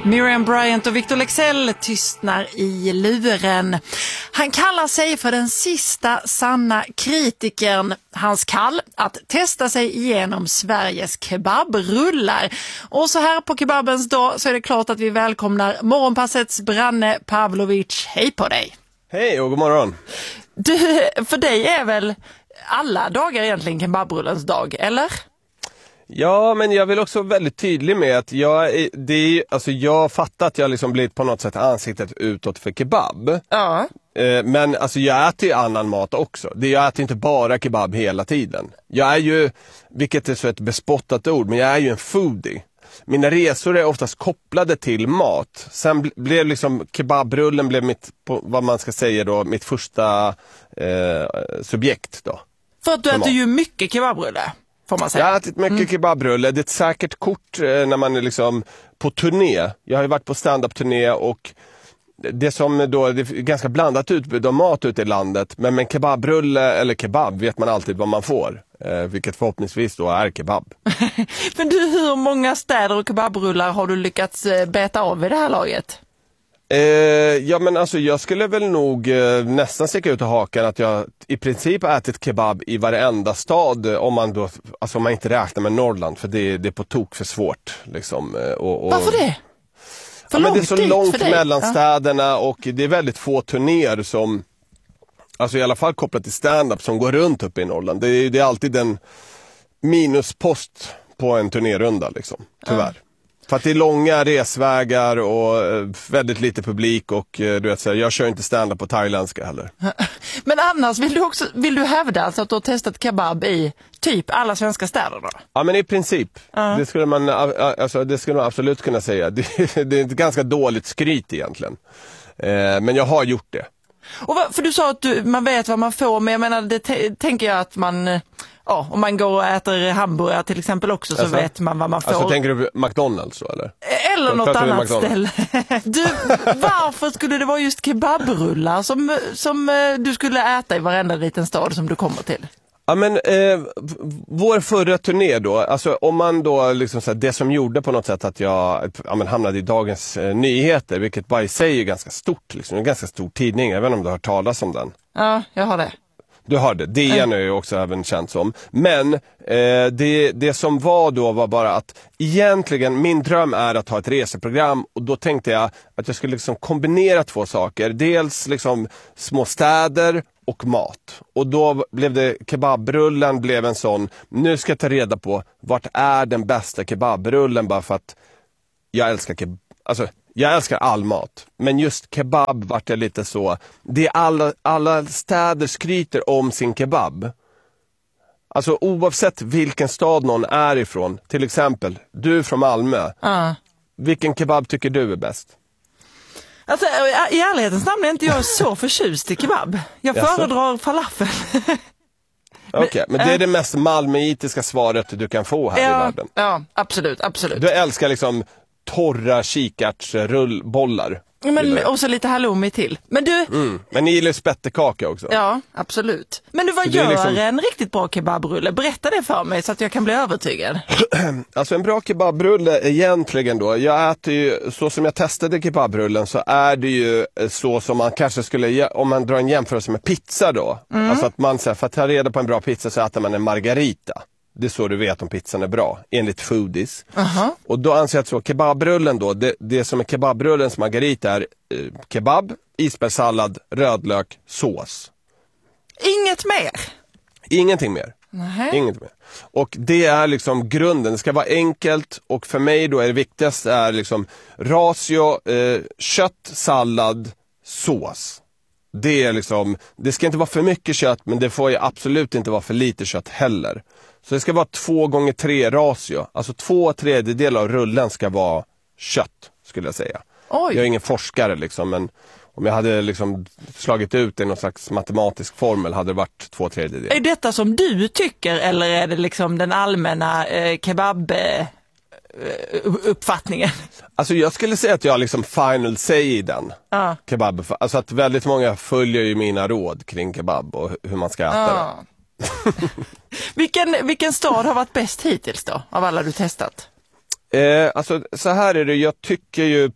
Miriam Bryant och Victor Leksell tystnar i luren. Han kallar sig för den sista sanna kritikern. Hans kall att testa sig igenom Sveriges kebabrullar. Och så här på kebabens dag så är det klart att vi välkomnar Morgonpassets Branne Pavlovic. Hej på dig! Hej och god morgon! Du, för dig är väl alla dagar egentligen kebabrullens dag, eller? Ja, men jag vill också vara väldigt tydlig med att jag fattar att jag liksom blivit på något sätt ansiktet utåt för kebab. Ja. Men alltså jag äter ju annan mat också. Jag äter inte bara kebab hela tiden. Jag är ju, vilket är så ett bespottat ord, men jag är ju en foodie. Mina resor är oftast kopplade till mat. Sen blev liksom kebabrullen blev vad man ska säga då, mitt första subjekt då. För att du äter ju mycket kebabrulle. Får man säga. Jag har ätit mycket kebabrulle. Det är ett säkert kort när man är liksom på turné. Jag har ju varit på stand-up-turné och det som då, det är ganska blandat utbud av mat ute i landet. Men med kebabrulle eller kebab vet man alltid vad man får. Vilket förhoppningsvis då är kebab. Men du, hur många städer och kebabrullar har du lyckats beta av i det här laget? Ja, men alltså jag skulle väl nog nästan sticka ut i hakan att jag i princip har ätit kebab i varenda stad om man inte räknar med Norrland, för det är på tok för svårt liksom, Varför det? Men det är så långt mellan städerna och det är väldigt få turnéer som, alltså i alla fall kopplat till stand-up, som går runt upp i Norrland. Det är alltid en minuspost på en turnérunda liksom, tyvärr. För att det är långa resvägar och väldigt lite publik och du vet så här, jag kör inte stand-up på thailändska heller. Men annars vill du hävda alltså att du har testat kebab i typ alla svenska städer då? Ja, men i princip. Det skulle man absolut kunna säga. Det är ett ganska dåligt skryt egentligen. Men jag har gjort det. Och för du sa att man vet vad man får, men jag menar, det tänker jag att man... Ja, om man går och äter hamburgare till exempel också så vet man vad man får. Alltså tänker du McDonald's så eller? Eller något annat ställe. Du, varför skulle det vara just kebabrullar som du skulle äta i varenda liten stad som du kommer till? Ja, men vår förra turné då, alltså om man då liksom så här, det som gjorde på något sätt att jag hamnade i Dagens Nyheter, vilket bara i sig är ganska stort liksom, en ganska stor tidning, jag vet inte om du har hört talas om den. Ja, jag har det. Du hörde, DN är ju också även känt som. Men det som var då var bara att egentligen min dröm är att ha ett reseprogram. Och då tänkte jag att jag skulle liksom kombinera två saker. Dels liksom små städer och mat. Och då blev det, kebabrullen blev en sån, nu ska jag ta reda på vart är den bästa kebabrullen, bara för att jag älskar kebab. Alltså, jag älskar all mat, men just kebab vart jag lite så. Det är alla städer skryter om sin kebab. Alltså oavsett vilken stad någon är ifrån. Till exempel, du är från Malmö. Vilken kebab tycker du är bäst? Alltså, i ärlighetens namn är inte jag så förtjust i kebab. Jag föredrar falafel. Okej, men det är det mest malmöitiska svaret du kan få här i världen. Ja, absolut. Du älskar liksom torra kikärtsrullbollar. Men och så lite halloumi till. Men du... Men ni gillar spettekaka också. Ja, absolut. Men du, vad gör liksom en riktigt bra kebabrulle? Berätta det för mig så att jag kan bli övertygad. Alltså en bra kebabrulle egentligen då. Jag äter ju, så som jag testade kebabrullen så är det ju så som man kanske skulle, om man drar en jämförelse med pizza då. Alltså att man, för att ta reda på en bra pizza så äter man en margarita. Det är så du vet om pizzan är bra, enligt foodies. Och då anser jag att så, kebabrullen då, det som är kebabrullens margarita är kebab, isbergssallad, rödlök, sås. Inget mer? Ingenting mer. Inget mer. Och det är liksom grunden, det ska vara enkelt, och för mig då är det viktigaste är liksom ratio, kött, sallad, sås. Det är liksom, det ska inte vara för mycket kött, men det får ju absolut inte vara för lite kött heller. Så det ska vara 2x3 ratio. Alltså 2/3 av rullen ska vara kött, skulle jag säga. Oj. Jag är ingen forskare liksom, men om jag hade liksom slagit ut i någon slags matematisk formel hade det varit 2/3. Är detta som du tycker, eller är det liksom den allmänna kebab uppfattningen? Alltså jag skulle säga att jag liksom final say i den kebab. Alltså att väldigt många följer ju mina råd kring kebab och hur man ska äta det. Vilken stad har varit bäst hittills då, av alla du testat? Alltså så här är det, jag tycker ju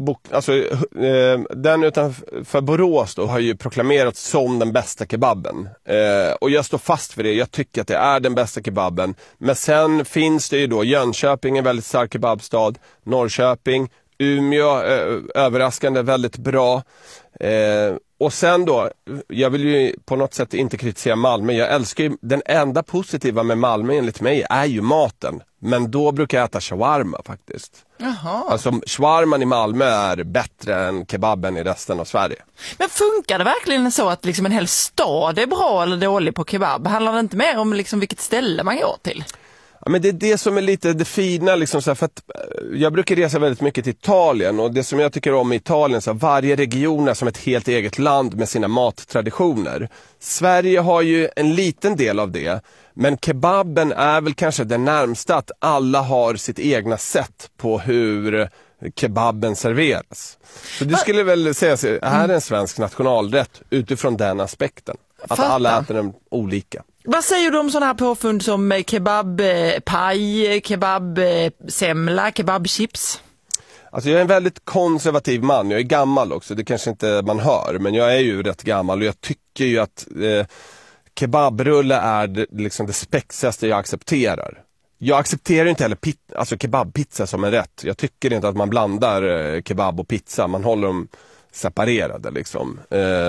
den utanför Borås då har ju proklamerats som den bästa kebaben. Och jag står fast för det, jag tycker att det är den bästa kebaben. Men sen finns det ju då Jönköping, en väldigt stark kebabstad, Norrköping, Umeå, överraskande väldigt bra. Och sen då, jag vill ju på något sätt inte kritisera Malmö. Jag älskar ju, den enda positiva med Malmö enligt mig är ju maten. Men då brukar jag äta shawarma faktiskt. Jaha. Alltså shawarman i Malmö är bättre än kebaben i resten av Sverige. Men funkar det verkligen så att liksom en hel stad är bra eller dålig på kebab? Handlar det inte mer om liksom vilket ställe man går till? Ja, men det är det som är lite det fina liksom, så här, för att jag brukar resa väldigt mycket till Italien, och det som jag tycker om i Italien så här, varje region är som ett helt eget land med sina mattraditioner. Sverige har ju en liten del av det, men kebaben är väl kanske det närmsta att alla har sitt egna sätt på hur kebaben serveras. Så du skulle väl säga att det här är en svensk nationalrätt utifrån den aspekten. Att alla äter den olika. Vad säger du om sådana här påfund som kebabpaj, kebabsemla, kebabchips? Alltså jag är en väldigt konservativ man, jag är gammal också, det kanske inte man hör, men jag är ju rätt gammal och jag tycker ju att kebabrulle är liksom det spexigaste jag accepterar. Jag accepterar inte heller kebabpizza som en rätt. Jag tycker inte att man blandar kebab och pizza, man håller dem separerade liksom.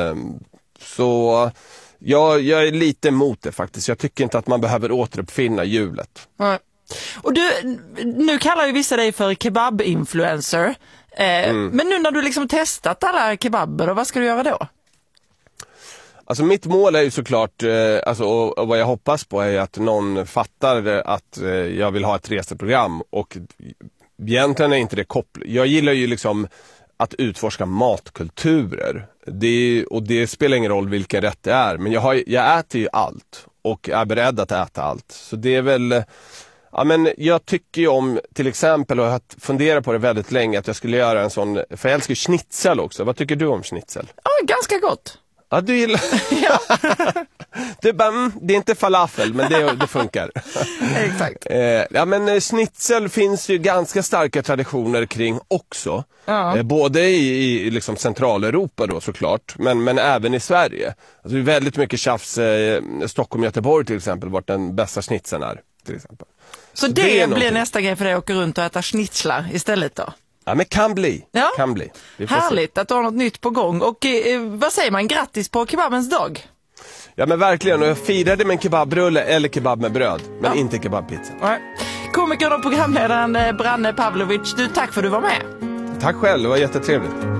Så jag är lite emot det faktiskt. Jag tycker inte att man behöver återuppfinna hjulet. Nej. Och nu kallar ju vissa dig för kebab-influencer. Men nu när du liksom testat alla kebaber, vad ska du göra då? Alltså mitt mål är ju såklart, och vad jag hoppas på är att någon fattar att jag vill ha ett reseprogram, och egentligen är inte det kopplat. Jag gillar ju liksom att utforska matkulturer. Det spelar ingen roll vilken rätt det är, men jag äter ju allt och är beredd att äta allt. Så det är väl, ja, men jag tycker ju om till exempel, och jag har funderat på det väldigt länge, att jag skulle göra en sån, för jag älskar schnitzel också. Vad tycker du om schnitzel? Ja, ganska gott. Ja, du gillar. Ja. Det är inte falafel, men det funkar. Exakt. Ja, men schnitzel finns ju ganska starka traditioner kring också. Ja. Både i liksom Centraleuropa då såklart, men även i Sverige. Alltså det är väldigt mycket tjafs. Stockholm, Göteborg till exempel, vart den bästa schnitzeln är till exempel. Så det blir nästa grej för dig att åka runt och äta schnitzlar istället då? Ja, men kan bli. Ja. Kan bli. Härligt att du har något nytt på gång. Och vad säger man? Grattis på kebabens dag. Ja, men verkligen. Och jag firade med en kebabrulle eller kebab med bröd. Men inte kebabpizza. Nej. Komikern och programledaren Branne Pavlovic, tack för att du var med. Tack själv, det var jättetrevligt.